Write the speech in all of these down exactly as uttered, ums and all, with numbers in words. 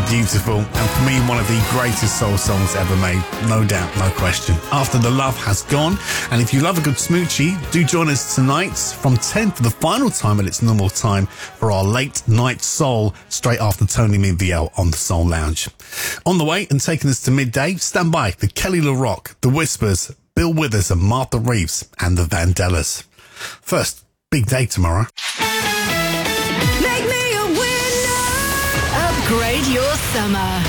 beautiful, and for me, one of the greatest soul songs ever made. No doubt, no question. After the Love Has Gone, and if you love a good smoochie, do join us tonight from ten for the final time at its normal time for our late night soul, straight after Tony Minviel on the Soul Lounge. On the way and taking us to midday, stand by for Kelly LaRock, The Whispers, Bill Withers and Martha Reeves, and the Vandellas. First, big day tomorrow. Make me a winner. Upgrade your summer.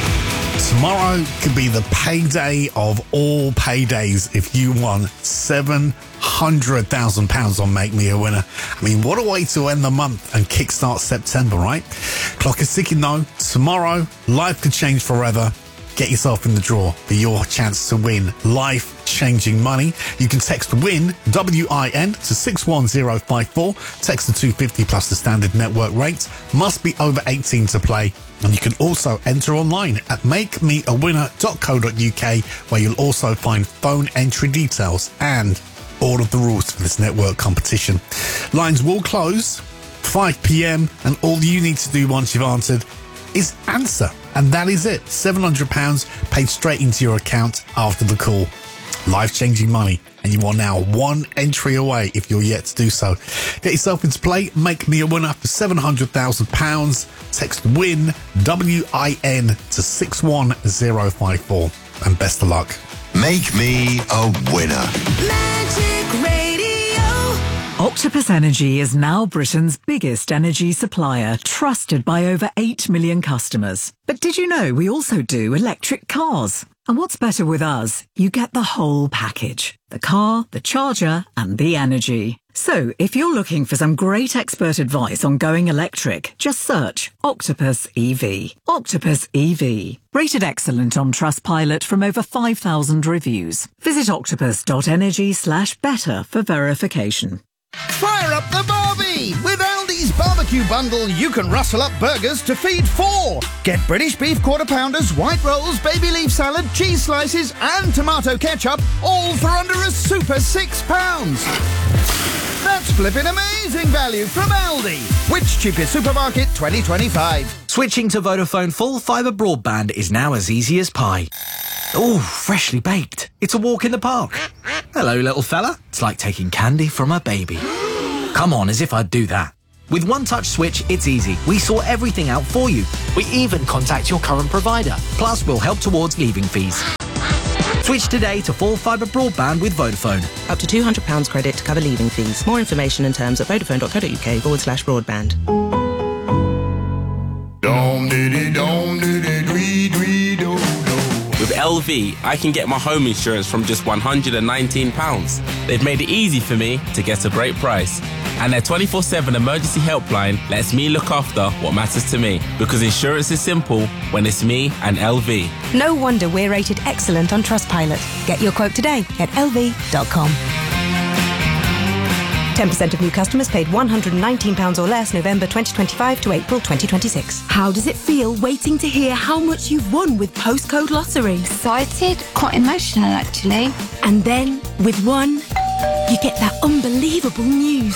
Tomorrow could be the payday of all paydays if you won seven hundred thousand pounds on Make Me a Winner. I mean, what a way to end the month and kickstart September, right? Clock is ticking though. Tomorrow, life could change forever. Get yourself in the draw for your chance to win life-changing money. You can text WIN, W I N, to six one zero five four. Text the two fifty plus the standard network rate. Must be over eighteen to play. And you can also enter online at make me a winner dot co dot U K, where you'll also find phone entry details and all of the rules for this network competition. Lines will close five p.m. and all you need to do once you've answered is answer. And that is it. seven hundred pounds paid straight into your account after the call. Life-changing money. And you are now one entry away if you're yet to do so. Get yourself into play. Make me a winner for seven hundred thousand pounds. Text WIN, W I N, to six one zero five four. And best of luck. Make me a winner. Magic Radio. Octopus Energy is now Britain's biggest energy supplier, trusted by over eight million customers. But did you know we also do electric cars? And what's better with us? You get the whole package. The car, the charger, and the energy. So, if you're looking for some great expert advice on going electric, just search Octopus E V. Octopus E V. Rated excellent on Trustpilot from over five thousand reviews. Visit octopus.energy slash better for verification. Fire up the Barbie! With Aldi's barbecue bundle, you can rustle up burgers to feed four. Get British beef quarter pounders, white rolls, baby leaf salad, cheese slices, and tomato ketchup, all for under a super six pounds. That's flipping amazing value from Aldi. Which cheapest supermarket twenty twenty-five? Switching to Vodafone full fibre broadband is now as easy as pie. Oh, freshly baked. It's a walk in the park. Hello, little fella. It's like taking candy from a baby. Come on, as if I'd do that. With One Touch Switch, it's easy. We sort everything out for you. We even contact your current provider. Plus, we'll help towards leaving fees. Switch today to full fibre broadband with Vodafone. Up to two hundred pounds credit to cover leaving fees. More information and terms at vodafone.co.uk forward slash broadband. Dom diddy dom diddy dwee dwee do do. With L V, I can get my home insurance from just one hundred nineteen pounds. They've made it easy for me to get a great price. And their twenty-four seven emergency helpline lets me look after what matters to me. Because insurance is simple when it's me and L V. No wonder we're rated excellent on Trustpilot. Get your quote today at L V dot com. ten percent of new customers paid one hundred nineteen pounds or less November twenty twenty-five to April twenty twenty-six. How does it feel waiting to hear how much you've won with Postcode Lottery? Excited, quite emotional actually. And then, with one, you get that unbelievable news.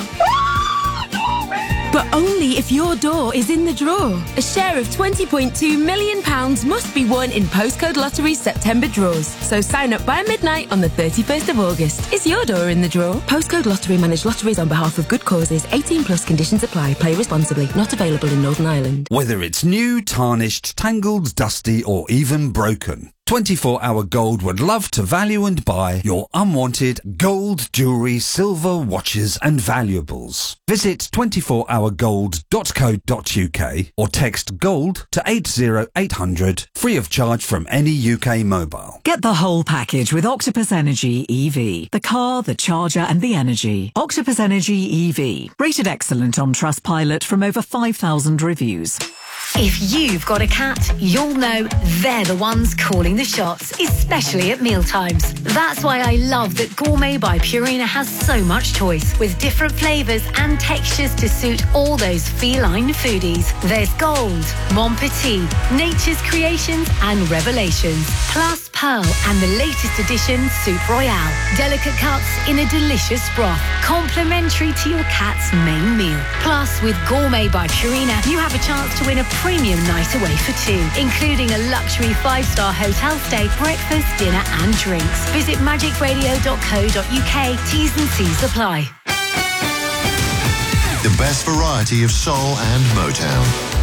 But only if your door is in the draw. A share of twenty point two million pounds must be won in Postcode Lottery's September draws. So sign up by midnight on the thirty-first of August. Is your door in the draw? Postcode Lottery manage lotteries on behalf of good causes. eighteen plus conditions apply. Play responsibly. Not available in Northern Ireland. Whether it's new, tarnished, tangled, dusty or even broken, twenty-four hour Gold would love to value and buy your unwanted gold, jewellery, silver, watches and valuables. Visit twenty-four hour gold dot co dot U K or text GOLD to eight zero eight hundred, free of charge from any U K mobile. Get the whole package with Octopus Energy E V. The car, the charger and the energy. Octopus Energy E V. Rated excellent on Trustpilot from over five thousand reviews. If you've got a cat, you'll know they're the ones calling the shots, especially at mealtimes. That's why I love that Gourmet by Purina has so much choice, with different flavours and textures to suit all those feline foodies. There's Gold, Mon Petit, Nature's Creations and Revelations, plus Pearl and the latest edition, Soup Royale. Delicate cuts in a delicious broth, complimentary to your cat's main meal. Plus, with Gourmet by Purina, you have a chance to win a premium night away for two, including a luxury five-star hotel stay, breakfast, dinner and drinks. Visit magic radio dot co dot uk. T's and C's apply. The best variety of soul and Motown.